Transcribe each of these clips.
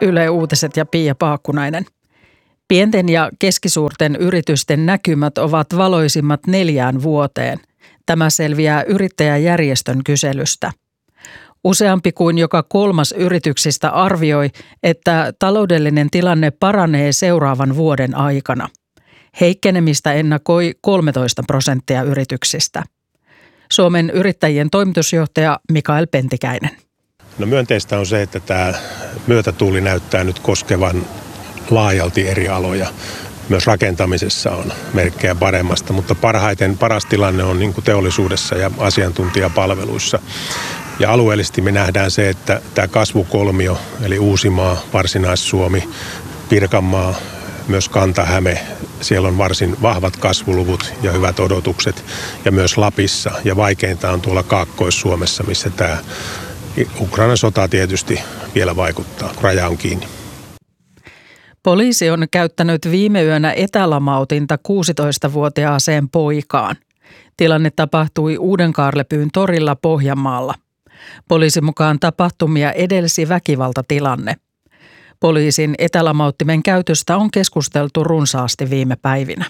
Yle Uutiset ja Pia Paakkunainen. Pienten ja keskisuurten yritysten näkymät ovat valoisimmat 4 vuoteen. Tämä selviää yrittäjäjärjestön kyselystä. Useampi kuin joka 3 yrityksistä arvioi, että taloudellinen tilanne paranee seuraavan vuoden aikana. Heikkenemistä ennakoi 13% yrityksistä. Suomen yrittäjien toimitusjohtaja Mikael Pentikäinen. No myönteistä on se, että tämä myötätuuli näyttää nyt koskevan laajalti eri aloja. Myös rakentamisessa on merkkejä paremmasta, mutta paras tilanne on niin kuin teollisuudessa ja asiantuntijapalveluissa. Ja alueellisesti me nähdään se, että tämä kasvukolmio, eli Uusimaa, Varsinais-Suomi, Pirkanmaa, myös Kanta-Häme, siellä on varsin vahvat kasvuluvut ja hyvät odotukset. Ja myös Lapissa, ja vaikeinta on tuolla Kaakkois-Suomessa, missä tämä Ukrainan sota tietysti vielä vaikuttaa, kun raja on kiinni. Poliisi on käyttänyt viime yönä etälamautinta 16-vuotiaaseen poikaan. Tilanne tapahtui Uudenkaarlepyyn torilla Pohjanmaalla. Poliisin mukaan tapahtumia edelsi väkivaltatilanne. Poliisin etälamauttimen käytöstä on keskusteltu runsaasti viime päivinä.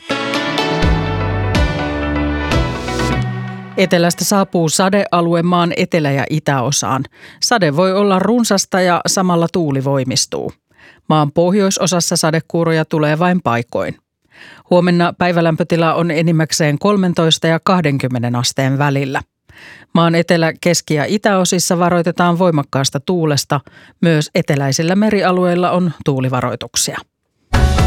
Etelästä saapuu sadealue maan etelä- ja itäosaan. Sade voi olla runsasta ja samalla tuuli voimistuu. Maan pohjoisosassa sadekuuroja tulee vain paikoin. Huomenna päivälämpötila on enimmäkseen 13 ja 20 asteen välillä. Maan etelä-, keski- ja itäosissa varoitetaan voimakkaasta tuulesta. Myös eteläisillä merialueilla on tuulivaroituksia.